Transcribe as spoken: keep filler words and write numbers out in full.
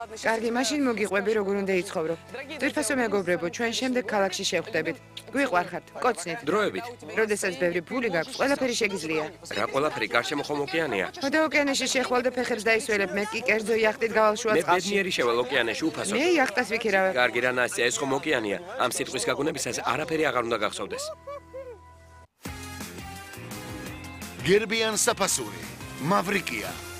კარგი, მაშინ მოგიყვები, როგორ უნდა იცხოვრო. ძვირფასო მეგობრებო, ჩვენ შემდეგ ქალაქში შევხვდებით. გვიყვარხართ, კოცნით. დროებით. როდესაც ბევრი ფული გაქვს, ყველაფერი შეგიძლია. რა ყველაფერი გარშემო ხომ ოკეანეა? ხოდა ოკეანეში შეხვალ და ფეხებს დაისველებ, მე კი კერძო იახტით გავალშუა მე წყალში. ბედნიერი შევალ ოკეანეში უფასოდ. მე იახტას ვიქირავებ. კარგი რა ნასია, ეს ხომ ოკეანეა. ამ სიტყვის გაგონებისას არაფერი აღარ უნდა გახსოვდეს. გერბიან საფასური, მავრიკია.